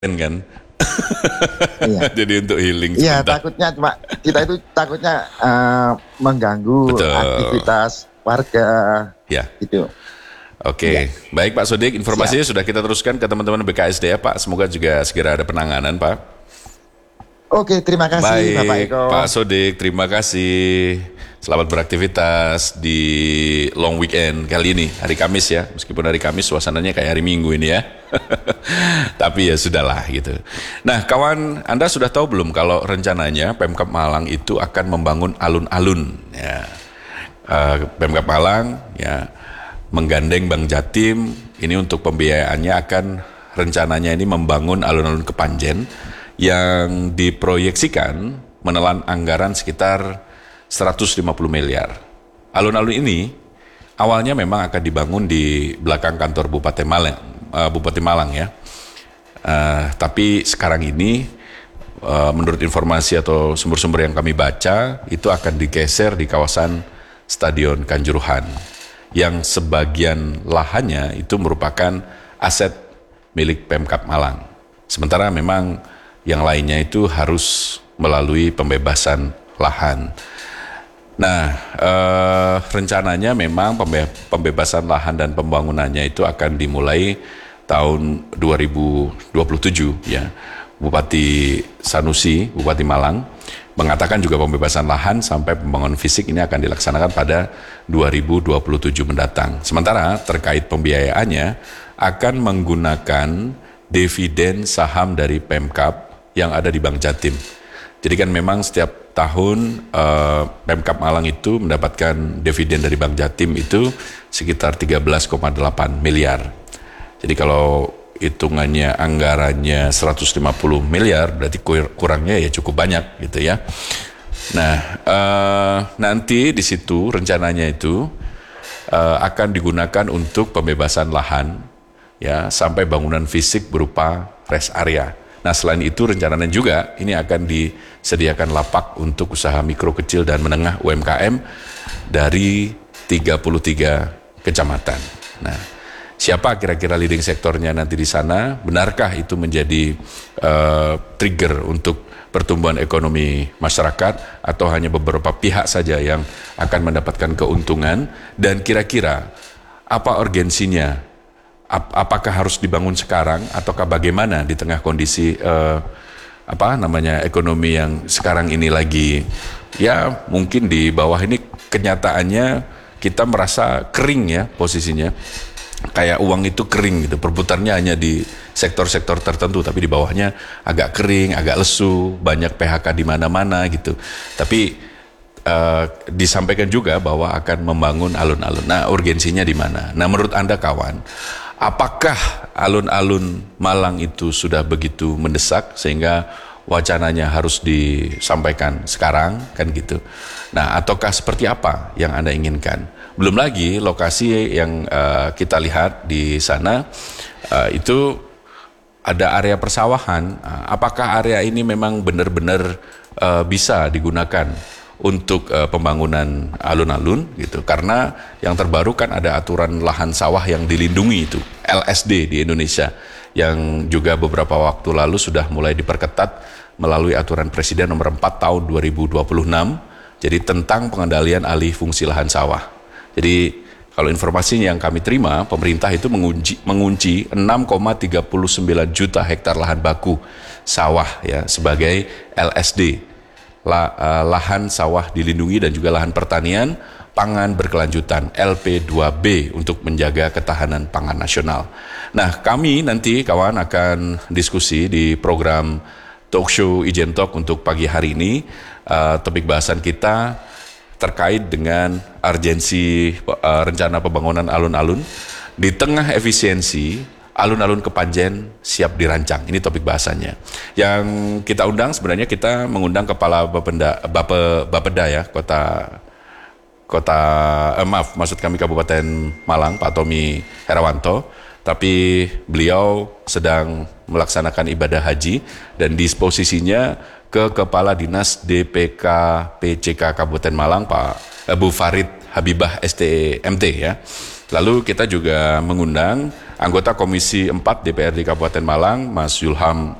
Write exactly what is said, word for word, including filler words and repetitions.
kan. Iya. Jadi untuk healing Iya, sebentar. takutnya cuma kita itu takutnya uh, mengganggu Betul. aktivitas warga Ya. gitu. Oke, Ya. baik Pak Sodik, informasinya Siap. sudah kita teruskan ke teman-teman B K S D A Pak. Semoga juga segera ada penanganan Pak. Oke, terima kasih Bapak Baik, Eko. Pak Sodik, terima kasih. Selamat beraktivitas di long weekend kali ini, hari Kamis ya. Meskipun hari Kamis suasananya kayak hari Minggu ini ya. Tapi ya sudahlah gitu. Nah, kawan, Anda sudah tahu belum kalau rencananya Pemkab Malang itu akan membangun alun-alun ya. Uh, Pemkab Malang ya menggandeng Bank Jatim ini untuk pembiayaannya akan rencananya ini membangun alun-alun Kepanjen yang diproyeksikan menelan anggaran sekitar seratus lima puluh miliar. Alun-alun ini awalnya memang akan dibangun di belakang kantor Bupati Malang, uh, Bupati Malang ya. Uh, tapi sekarang ini uh, menurut informasi atau sumber-sumber yang kami baca itu akan digeser di kawasan Stadion Kanjuruhan yang sebagian lahannya itu merupakan aset milik Pemkab Malang. Sementara memang yang lainnya itu harus melalui pembebasan lahan. Nah, eh, rencananya memang pembe pembebasan lahan dan pembangunannya itu akan dimulai tahun dua ribu dua puluh tujuh ya. Bupati Sanusi, Bupati Malang mengatakan juga pembebasan lahan sampai pembangunan fisik ini akan dilaksanakan pada dua ribu dua puluh tujuh mendatang. Sementara terkait pembiayaannya akan menggunakan dividen saham dari Pemkab yang ada di Bank Jatim. Jadi kan memang setiap tahun eh, Pemkab Malang itu mendapatkan dividen dari Bank Jatim itu sekitar tiga belas koma delapan miliar. Jadi kalau hitungannya anggarannya seratus lima puluh miliar berarti kurangnya ya cukup banyak gitu ya. Nah, eh, nanti di situ rencananya itu eh, akan digunakan untuk pembebasan lahan ya sampai bangunan fisik berupa rest area. Nah, selain itu rencananya juga ini akan disediakan lapak untuk usaha mikro kecil dan menengah U M K M dari tiga puluh tiga kecamatan. Nah, siapa kira-kira leading sektornya nanti di sana? Benarkah itu menjadi uh, trigger untuk pertumbuhan ekonomi masyarakat atau hanya beberapa pihak saja yang akan mendapatkan keuntungan? Dan kira-kira apa urgensinya? Apakah harus dibangun sekarang ataukah bagaimana di tengah kondisi uh, apa namanya ekonomi yang sekarang ini lagi ya mungkin di bawah ini kenyataannya kita merasa kering ya posisinya. Kayak uang itu kering gitu, perputarannya hanya di sektor-sektor tertentu, tapi di bawahnya agak kering, agak lesu, banyak P H K di mana-mana gitu. Tapi uh, disampaikan juga bahwa akan membangun alun-alun. Nah, urgensinya di mana? Nah, menurut Anda kawan, apakah alun-alun Malang itu sudah begitu mendesak sehingga wacananya harus disampaikan sekarang kan gitu? Nah, ataukah seperti apa yang Anda inginkan? Belum lagi lokasi yang uh, kita lihat di sana uh, itu ada area persawahan. Uh, apakah area ini memang benar-benar uh, bisa digunakan untuk uh, pembangunan alun-alun gitu? Karena yang terbaru kan ada aturan lahan sawah yang dilindungi itu L S D di Indonesia yang juga beberapa waktu lalu sudah mulai diperketat melalui aturan Presiden nomor empat tahun dua ribu dua puluh enam jadi tentang pengendalian alih fungsi lahan sawah. Jadi kalau informasinya yang kami terima, pemerintah itu mengunci, mengunci enam koma tiga sembilan juta hektar lahan baku sawah ya sebagai L S D, La, uh, lahan sawah dilindungi dan juga lahan pertanian pangan berkelanjutan L P dua B untuk menjaga ketahanan pangan nasional. Nah, kami nanti kawan akan diskusi di program Talk Show Ijen Talk untuk pagi hari ini. Uh, topik bahasan kita terkait dengan urgensi uh, rencana pembangunan alun-alun di tengah efisiensi alun-alun Kepanjen siap dirancang. Ini topik bahasannya. Yang kita undang sebenarnya kita mengundang Kepala Bapenda, Bape, Bapeda ya kota kota eh, maaf maksud kami Kabupaten Malang Pak Tommy Herawanto. Tapi beliau sedang melaksanakan ibadah haji dan disposisinya ke Kepala Dinas D P K P C K Kabupaten Malang Pak Bu Farid Habibah S T M T ya. Lalu kita juga mengundang anggota Komisi empat D P R D Kabupaten Malang, Mas Yulham